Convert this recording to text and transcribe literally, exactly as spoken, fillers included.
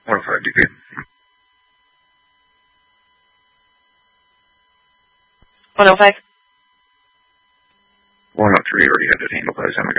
one oh five, D P. one oh five. one oh three already had it handled by Zimmer.